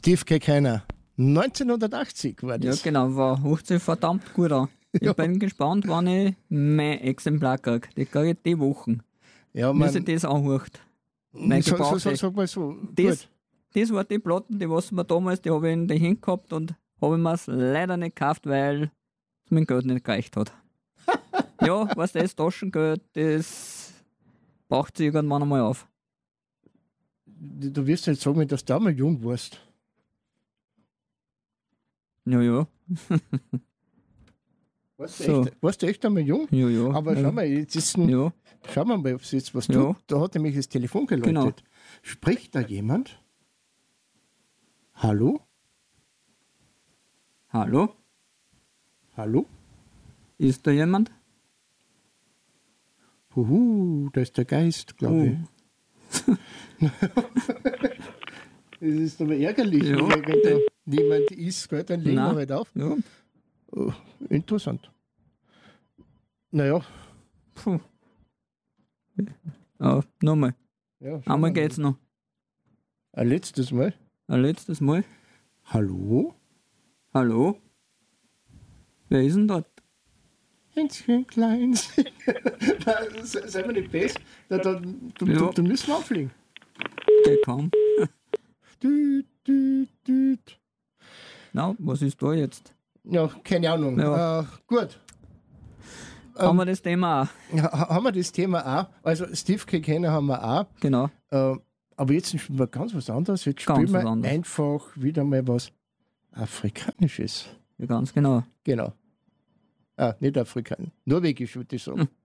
Steve Keiner. 1980 war das. Ja, genau, hört sich verdammt gut an. Ich bin gespannt, wann ich mein Exemplar kriege. Die kriege ich die Wochen. Ja, Wie sich das anhört. sag mal so. Das war die Platten, die was mir damals, die habe ich in die Hand gehabt und habe ich mir leider nicht gekauft, weil es mein Geld nicht gereicht hat. Ja, was das Taschengeld, das braucht sich irgendwann einmal auf. Du wirst jetzt sagen, dass du damals jung warst. Ja. Warst du echt einmal jung? Ja. Aber schau mal, jetzt ist schau mal, ob es jetzt was tut. Da hat nämlich das Telefon geläutet. Genau. Spricht da jemand? Hallo? Hallo? Hallo? Ist da jemand? Da ist der Geist, glaube ich. Das ist aber ärgerlich, wenn da niemand ist, gell? Dann legen wir halt auf. Ja. Oh, interessant. Naja. Puh. Nochmal. Ja, Einmal geht's noch. Ein letztes Mal. Hallo? Hallo? Wer ist denn dort? Hänschen klein. Sei mir nicht best. Du müssen auflegen. Der kam. Düt. Na, was ist da jetzt? Ja, keine Ahnung. Ja. Gut. Haben wir das Thema auch? Haben wir das Thema auch. Also Steve Keiner haben wir auch. Genau. Aber jetzt spielen wir ganz was anderes. Jetzt Ganz spielen wir was anderes. einfach wieder mal was Afrikanisches. Ja, ganz genau. Genau. Nicht Afrikanisch. Norwegisch würde ich sagen.